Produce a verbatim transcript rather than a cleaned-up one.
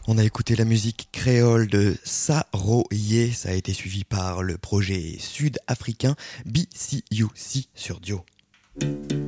On a écouté la musique créole de Saroye, ça a été suivi par le projet sud-africain B C U C sur Dio.